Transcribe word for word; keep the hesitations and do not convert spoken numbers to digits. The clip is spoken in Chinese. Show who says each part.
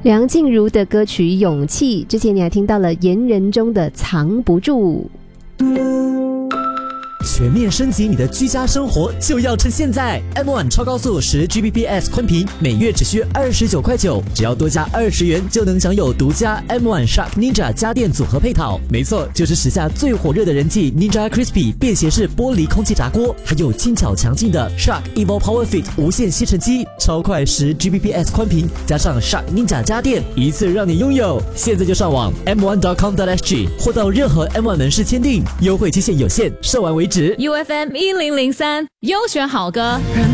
Speaker 1: 梁静茹的歌曲《勇气》，之前你还听到了言人中的藏不住。
Speaker 2: 全面升级你的居家生活就要趁现在 ！M 一 超高速十 G B P S 宽频，每月只需二十九块九，只要多加二十元就能享有独家 M 一 Shark Ninja 家电组合配套。没错，就是时下最火热的人气 Ninja Crispy 便携式玻璃空气炸锅，还有轻巧强劲的 Shark Evo Power Fit 无线吸尘机，超快十 G B P S 宽频，加上 Shark Ninja 家电，一次让你拥有。现在就上网 m 一 dot com dot s g 或到任何 M 一 门市签订，优惠期限有限，售完为止。
Speaker 3: U F M 一零零三优选好歌。